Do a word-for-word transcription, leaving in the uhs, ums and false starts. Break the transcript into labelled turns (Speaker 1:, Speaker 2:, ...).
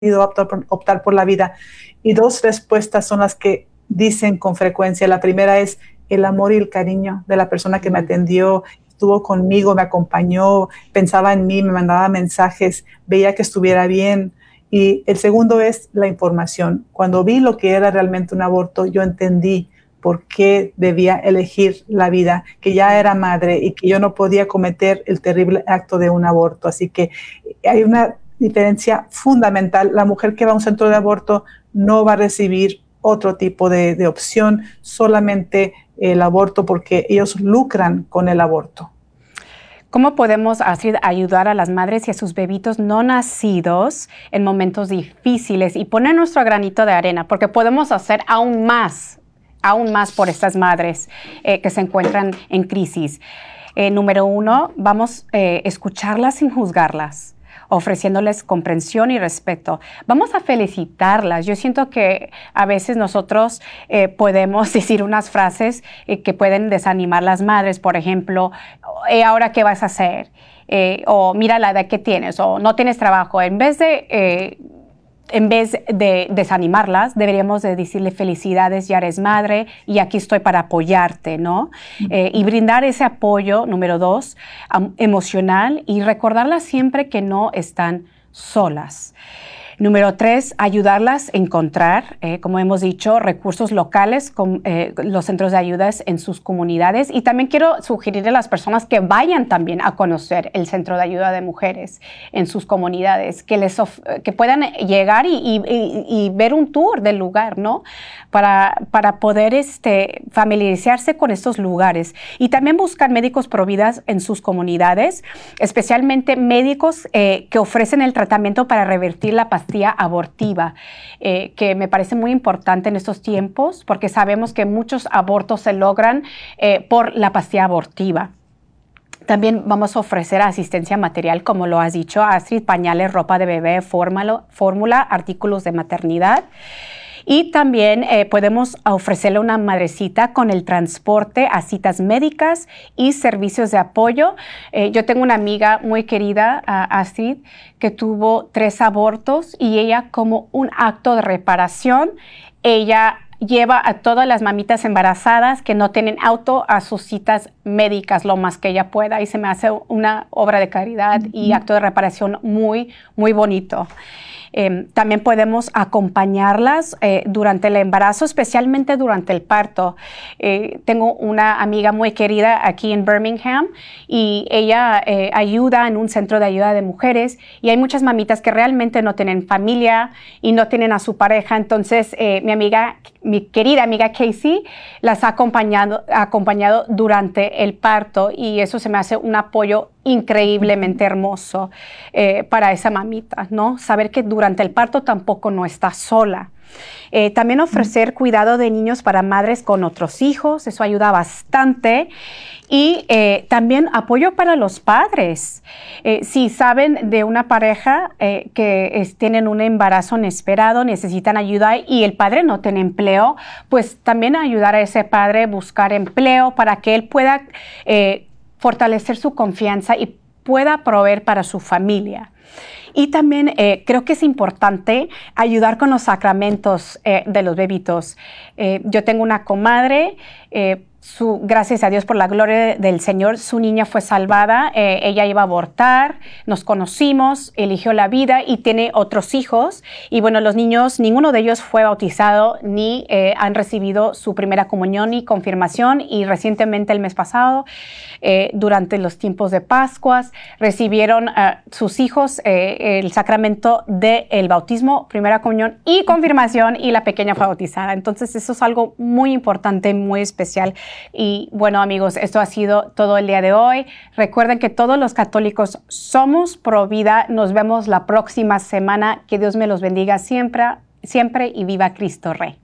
Speaker 1: optar por, optar por la vida. Y dos respuestas son las que dicen con frecuencia. La primera es el amor y el cariño de la persona que me atendió, estuvo conmigo, me acompañó, pensaba en mí, me mandaba mensajes, veía que estuviera bien. Y el segundo es la información. Cuando vi lo que era realmente un aborto, yo entendí por qué debía elegir la vida, que ya era madre y que yo no podía cometer el terrible acto de un aborto. Así que hay una diferencia fundamental. La mujer que va a un centro de aborto no va a recibir otro tipo de, de opción, solamente el aborto, porque ellos lucran con el aborto.
Speaker 2: ¿Cómo podemos así ayudar a las madres y a sus bebitos no nacidos en momentos difíciles y poner nuestro granito de arena? Porque podemos hacer aún más, aún más por estas madres eh, que se encuentran en crisis. Eh, número uno, vamos a eh, escucharlas sin juzgarlas, ofreciéndoles comprensión y respeto. Vamos a felicitarlas. Yo siento que a veces nosotros eh, podemos decir unas frases eh, que pueden desanimar a las madres. Por ejemplo, eh, ¿ahora qué vas a hacer? Eh, o mira la edad que tienes, o no tienes trabajo. En vez de... Eh, En vez de desanimarlas, deberíamos de decirle felicidades, ya eres madre y aquí estoy para apoyarte, ¿no? Uh-huh. Eh, y brindar ese apoyo, número dos, um, emocional, y recordarlas siempre que no están solas. Número tres, ayudarlas a encontrar, eh, como hemos dicho, recursos locales con eh, los centros de ayudas en sus comunidades. Y también quiero sugerir a las personas que vayan también a conocer el Centro de Ayuda de Mujeres en sus comunidades, que, les que puedan llegar y, y, y ver un tour del lugar, ¿no? Para, para poder este, familiarizarse con estos lugares. Y también buscar médicos pro vida en sus comunidades, especialmente médicos eh, que ofrecen el tratamiento para revertir la pastilla abortiva, eh, que me parece muy importante en estos tiempos porque sabemos que muchos abortos se logran eh, por la pastilla abortiva. También vamos a ofrecer asistencia material, como lo has dicho, Astrid, pañales, ropa de bebé, fórmula, fórmula artículos de maternidad. Y también eh, podemos ofrecerle a una madrecita con el transporte a citas médicas y servicios de apoyo. Eh, yo tengo una amiga muy querida, uh, Astrid, que tuvo tres abortos y ella, como un acto de reparación, ella lleva a todas las mamitas embarazadas que no tienen auto a sus citas médicas lo más que ella pueda, y se me hace una obra de caridad y acto de reparación muy, muy bonito. Eh, también podemos acompañarlas eh, durante el embarazo, especialmente durante el parto. Eh, tengo una amiga muy querida aquí en Birmingham y ella eh, ayuda en un centro de ayuda de mujeres, y hay muchas mamitas que realmente no tienen familia y no tienen a su pareja. Entonces eh, mi amiga, mi querida amiga Casey, las ha acompañado, acompañado durante el parto, y eso se me hace un apoyo increíblemente hermoso eh, para esa mamita, ¿no? Saber que durante el parto tampoco no está sola. Eh, también ofrecer cuidado de niños para madres con otros hijos, eso ayuda bastante. Y eh, también apoyo para los padres. Eh, si saben de una pareja eh, que es, tienen un embarazo inesperado, necesitan ayuda y el padre no tiene empleo, pues también ayudar a ese padre a buscar empleo para que él pueda eh, fortalecer su confianza y pueda proveer para su familia. Y también eh, creo que es importante ayudar con los sacramentos eh, de los bebitos. Eh, yo tengo una comadre, eh, su, gracias a Dios por la gloria del Señor, su niña fue salvada, eh, ella iba a abortar, nos conocimos, eligió la vida y tiene otros hijos. Y bueno, los niños, ninguno de ellos fue bautizado ni eh, han recibido su primera comunión ni confirmación, y recientemente el mes pasado, eh, durante los tiempos de Pascuas, recibieron uh, sus hijos eh, el sacramento del bautismo, primera comunión y confirmación, y la pequeña fue bautizada. Entonces eso es algo muy importante, muy especial. Y bueno, amigos, esto ha sido todo el día de hoy. Recuerden que todos los católicos somos pro vida. Nos vemos la próxima semana. Que Dios me los bendiga siempre, siempre, y viva Cristo Rey.